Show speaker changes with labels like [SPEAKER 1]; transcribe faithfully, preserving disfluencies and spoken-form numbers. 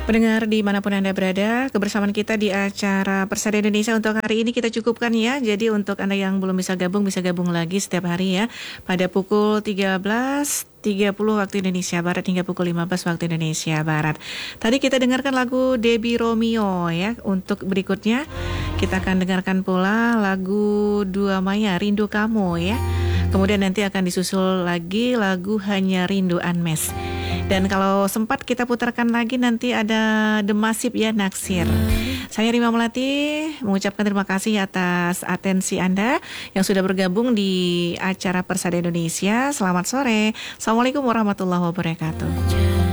[SPEAKER 1] Pendengar dimanapun Anda berada, kebersamaan kita di acara Persada Indonesia untuk hari ini kita cukupkan ya. Jadi untuk Anda yang belum bisa gabung, bisa gabung lagi setiap hari ya. Pada pukul tiga belas tiga puluh waktu Indonesia Barat hingga pukul lima belas waktu Indonesia Barat. Tadi kita dengarkan lagu Debbie Romeo ya. Untuk berikutnya kita akan dengarkan pula lagu Dua Maya, Rindu Kamu ya. Kemudian nanti akan disusul lagi lagu Hanya Rindu Unmesh. Dan kalau sempat kita putarkan lagi nanti ada The Massive ya, Naksir. Saya Rima Melati mengucapkan terima kasih atas atensi Anda yang sudah bergabung di acara Persada Indonesia. Selamat sore. Assalamualaikum warahmatullahi wabarakatuh.